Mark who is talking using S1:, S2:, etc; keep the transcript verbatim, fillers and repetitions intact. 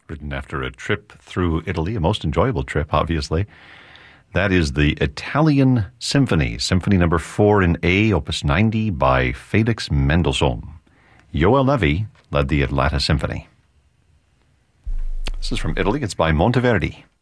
S1: written after a trip through Italy, a most enjoyable trip, obviously. That is the Italian Symphony, Symphony number four in A, opus ninety by Felix Mendelssohn. Yoel Levi led the Atlanta Symphony. This is from Italy. It's by Monteverdi.